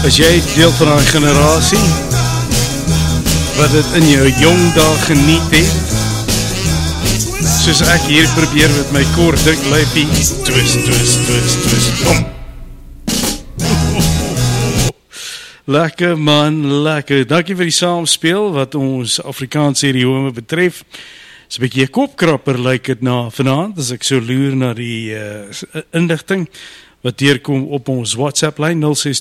As jy deel van die generasie wat het in jou jong dae geniet het, soos ek hier probeer met my kort dik lyfie, twist, om. Lekker man, lekker. Dankie vir die saamspeel wat ons Afrikaanse idiome betref. Is 'n bietjie 'n kopkrapper lyk dit na vanaand, as ek so loer na die inligting wat deurkom op ons WhatsApp-lyn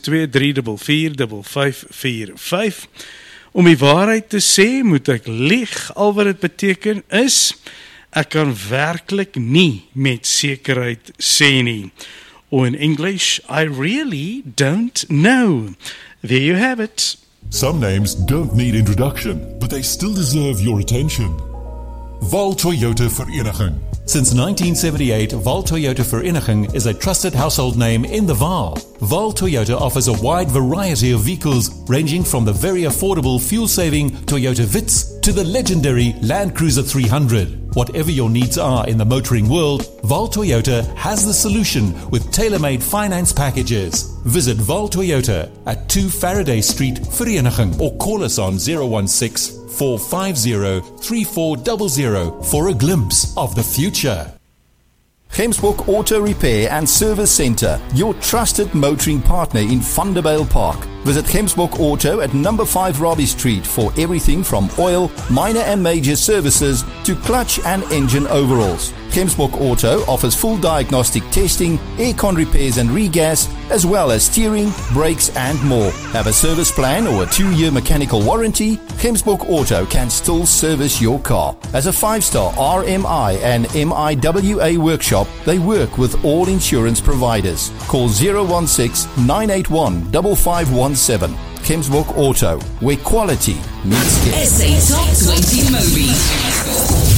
062-344-5545. Om die waarheid te sê, moet ek lieg. Al wat dit beteken is, ek kan werklik nie met sekerheid sê nie. Or in English, I really don't know. There you have it. Some names don't need introduction, but they still deserve your attention. Val Toyota Vereniging. Since 1978, Val Toyota Vereniging is a trusted household name in the Vaal. Val Toyota offers a wide variety of vehicles, ranging from the very affordable fuel-saving Toyota Vitz to the legendary Land Cruiser 300. Whatever your needs are in the motoring world, Val Toyota has the solution with tailor-made finance packages. Visit Val Toyota at 2 Faraday Street, Vereniging, or call us on 016-450-3400 for a glimpse of the future. Gemsbok Auto Repair and Service Centre, your trusted motoring partner in Vanderbijl Park. Visit Gemsbok Auto at number 5 Robbie Street for everything from oil, minor and major services to clutch and engine overhauls. Gemsbok Auto offers full diagnostic testing, aircon repairs and regas, as well as steering, brakes and more. Have a service plan or a 2-year mechanical warranty? Gemsbok Auto can still service your car. As a 5-star RMI and MIWA workshop, they work with all insurance providers. Call 016-981-5517. Gemsbok Auto, where quality meets care. SA Top 20 Movies.